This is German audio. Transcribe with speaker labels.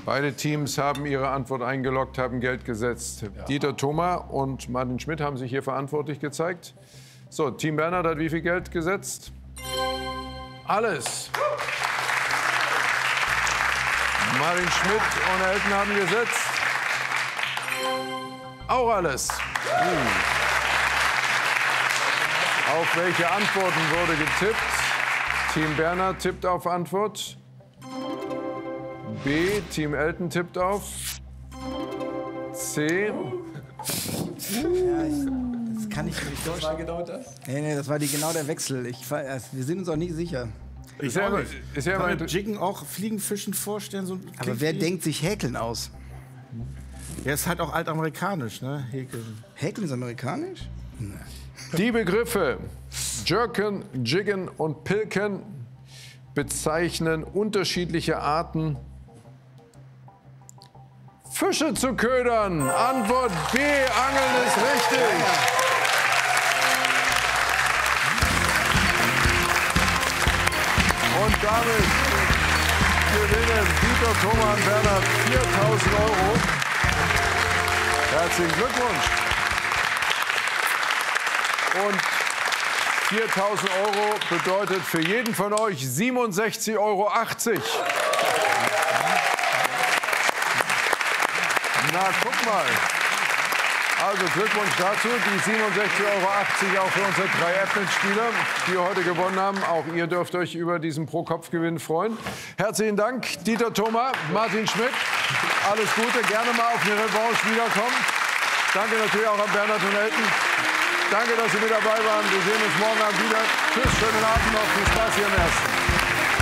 Speaker 1: Beide Teams haben ihre Antwort eingeloggt, haben Geld gesetzt. Ja. Dieter Thoma und Martin Schmidt haben sich hier verantwortlich gezeigt. So, Team Bernhard hat wie viel Geld gesetzt? Alles. Martin Schmidt und Elton haben gesetzt. Auch alles. Auf welche Antworten wurde getippt? Team Bernhard tippt auf Antwort. B. Team Elton tippt auf. C.
Speaker 2: Das kann ich nicht
Speaker 3: Was war genau das?
Speaker 2: Nee, das war genau der Wechsel. Wir sind uns auch nicht sicher.
Speaker 1: Ist ja
Speaker 4: kann mir Jiggen auch Fliegen, Fischen vorstellen. So
Speaker 2: Aber wer denkt sich Häkeln aus?
Speaker 4: Ja, ist halt auch altamerikanisch, ne? Häkeln.
Speaker 2: Häkeln ist amerikanisch?
Speaker 1: Die Begriffe Jerken, Jiggen und Pilken bezeichnen unterschiedliche Arten, Fische zu ködern. Antwort B, Angeln ist richtig. Und damit gewinnen Dieter, Thoma und Bernhard 4.000 €. Herzlichen Glückwunsch. Und 4.000 € bedeutet für jeden von euch 67,80 €. Na, guck mal. Also Glückwunsch dazu. Die 67,80 € auch für unsere 3 App-Mitspieler, die heute gewonnen haben. Auch ihr dürft euch über diesen Pro-Kopf-Gewinn freuen. Herzlichen Dank, Dieter Thoma, Martin Schmidt. Alles Gute, gerne mal auf eine Revanche wiederkommen. Danke natürlich auch an Bernhard und Elton. Danke, dass Sie mit dabei waren. Wir sehen uns morgen Abend wieder. Tschüss, schönen Abend noch. Viel Spaß hier im Ersten.